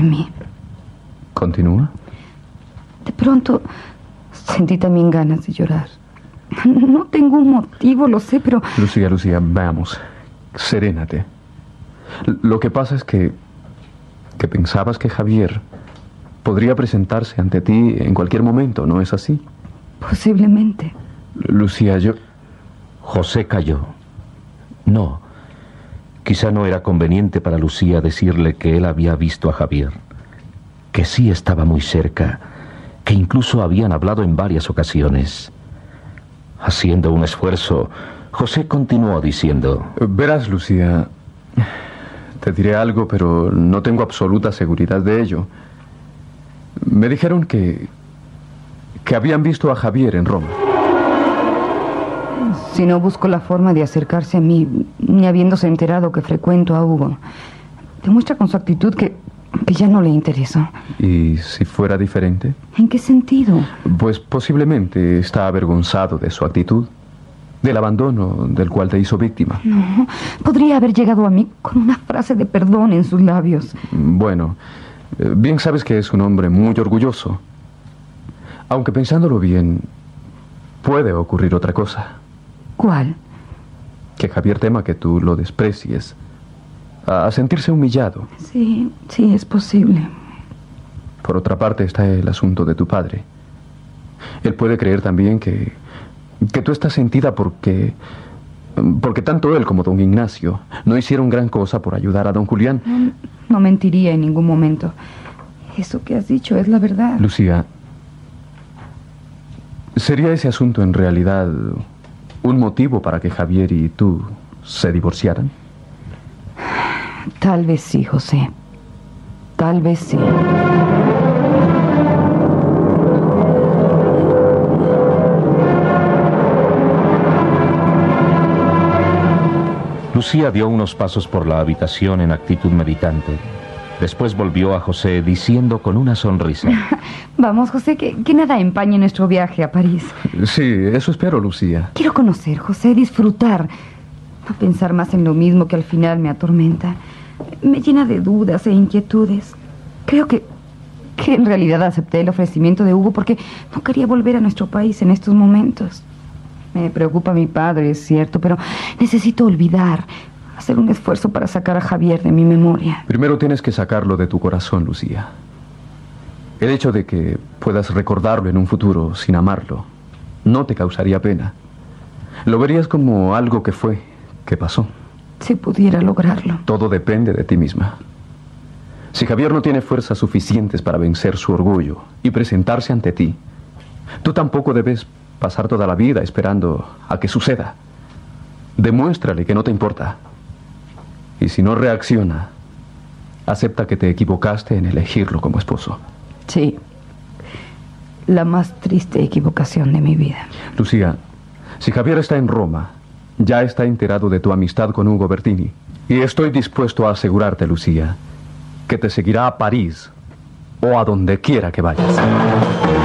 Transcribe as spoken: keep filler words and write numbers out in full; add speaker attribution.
Speaker 1: mí.
Speaker 2: ¿Continúa?
Speaker 1: De pronto sentí también ganas de llorar. No tengo un motivo, lo sé, pero...
Speaker 2: Lucía, Lucía, veamos. Serénate. Lo que pasa es que... que pensabas que Javier podría presentarse ante ti en cualquier momento, ¿no es así?
Speaker 1: Posiblemente.
Speaker 2: Lucía, yo...
Speaker 3: José calló. No. Quizá no era conveniente para Lucía decirle que él había visto a Javier, que sí estaba muy cerca, que incluso habían hablado en varias ocasiones. Haciendo un esfuerzo, José continuó diciendo:
Speaker 2: Verás, Lucía, te diré algo, pero no tengo absoluta seguridad de ello. Me dijeron que... que habían visto a Javier en Roma.
Speaker 1: Si no busco la forma de acercarse a mí, ni habiéndose enterado que frecuento a Hugo, demuestra con su actitud que, que ya no le intereso.
Speaker 2: ¿Y si fuera diferente?
Speaker 1: ¿En qué sentido?
Speaker 2: Pues posiblemente está avergonzado de su actitud, del abandono del cual te hizo víctima.
Speaker 1: No, podría haber llegado a mí con una frase de perdón en sus labios.
Speaker 2: Bueno, bien sabes que es un hombre muy orgulloso. Aunque pensándolo bien, puede ocurrir otra cosa.
Speaker 1: ¿Cuál?
Speaker 2: Que Javier tema que tú lo desprecies, a sentirse humillado.
Speaker 1: Sí, sí, es posible.
Speaker 2: Por otra parte está el asunto de tu padre. Él puede creer también que... que tú estás sentida porque... porque tanto él como don Ignacio no hicieron gran cosa por ayudar a don Julián.
Speaker 1: No, no mentiría en ningún momento. Eso que has dicho es la verdad.
Speaker 2: Lucía, ¿sería ese asunto en realidad un motivo para que Javier y tú se divorciaran?
Speaker 1: Tal vez sí, José. Tal vez sí.
Speaker 3: Lucía dio unos pasos por la habitación en actitud meditante. Después volvió a José diciendo con una sonrisa:
Speaker 1: Vamos, José, que, que nada empañe nuestro viaje a París.
Speaker 2: Sí, eso espero, Lucía.
Speaker 1: Quiero conocer, José, disfrutar. No pensar más en lo mismo que al final me atormenta. Me llena de dudas e inquietudes. Creo que, que en realidad acepté el ofrecimiento de Hugo porque no quería volver a nuestro país en estos momentos. Me preocupa mi padre, es cierto, pero necesito olvidar, hacer un esfuerzo para sacar a Javier de mi memoria.
Speaker 2: Primero tienes que sacarlo de tu corazón, Lucía. El hecho de que puedas recordarlo en un futuro sin amarlo no te causaría pena. Lo verías como algo que fue, que pasó.
Speaker 1: Si pudiera lograrlo.
Speaker 2: Todo depende de ti misma. Si Javier no tiene fuerzas suficientes para vencer su orgullo y presentarse ante ti, tú tampoco debes pasar toda la vida esperando a que suceda. Demuéstrale que no te importa. Y si no reacciona, acepta que te equivocaste en elegirlo como esposo.
Speaker 1: Sí. La más triste equivocación de mi vida.
Speaker 2: Lucía, si Javier está en Roma, ya está enterado de tu amistad con Hugo Bertini. Y estoy dispuesto a asegurarte, Lucía, que te seguirá a París o a donde quiera que vayas.